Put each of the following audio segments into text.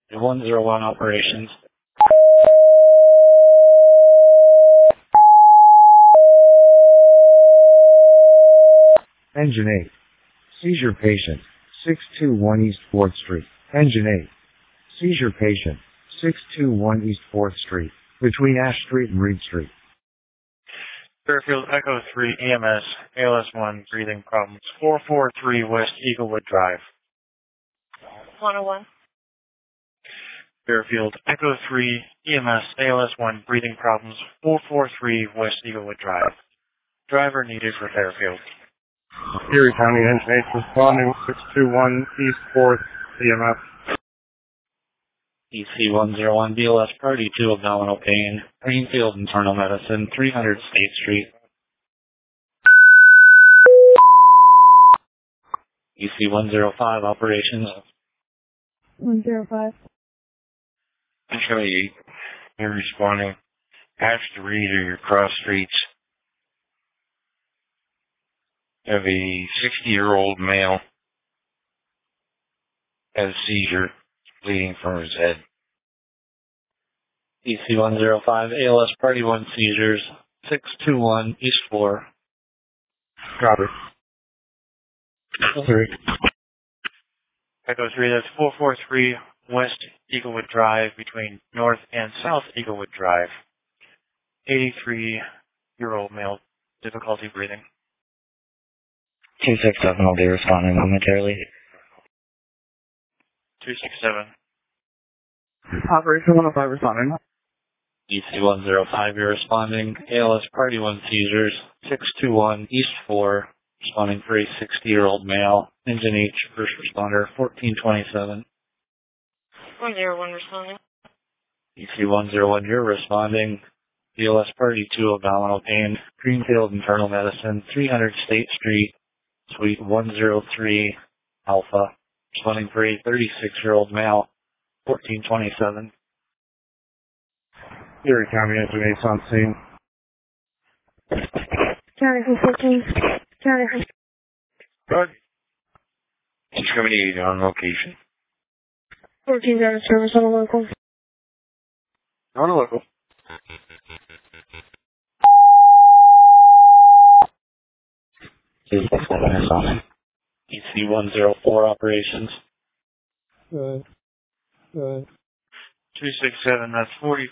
101 operations. Engine 8. Seizure patient. 621 East 4th Street. Engine 8. Seizure patient. 621 East 4th Street. Between Ash Street and Reed Street. Fairfield Echo 3 EMS, ALS1, breathing problems. 443 West Eaglewood Drive. 101. Fairfield Echo 3 EMS, ALS1, breathing problems. 443 West Eaglewood Drive. Driver needed for Fairfield. Erie County Engine 8 responding 621 East 4th EMS. EC101 BLS Party 2 abdominal pain. Greenfield Internal Medicine, 300 State Street. EC105 operations. 105. Echo 8, you're responding. Ash to Reed or your cross streets. Have a 60-year-old male has a seizure, bleeding from his head. EC105 ALS Party 1 seizures, 621 East 4. Copy. Echo 3, that's 443 West Eaglewood Drive between North and South Eaglewood Drive. 83-year-old male, difficulty breathing. 267 will be responding momentarily. 267. Operation 105 responding. EC105, you're responding. ALS Party 1 seizures, 621 East 4, responding for a 60-year-old male. Engine H, first responder, 1427. 101 responding. EC101, you're responding. BLS Party 2 abdominal pain. Greenfield Internal Medicine, 300 State Street, Suite 103 Alpha, responding for a 36-year-old male, 1427. Erie County Engine 8 on scene. County 14. County. Good. Discriminate on location. 14 out of service on a local. On a local. EC104 operations. 267, that's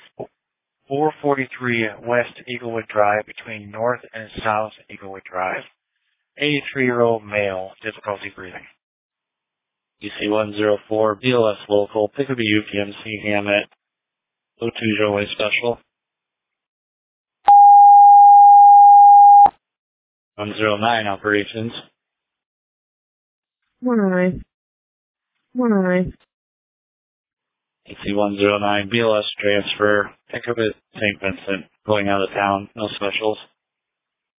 443 West Eaglewood Drive between North and South Eaglewood Drive. 83-year-old male, difficulty breathing. EC104 BLS local, Pickaby UPMC Hammett, 02 Joey Special. 109 operations. 109. 109. EC109 BLS transfer, Pickaby St. Vincent, going out of town, no specials.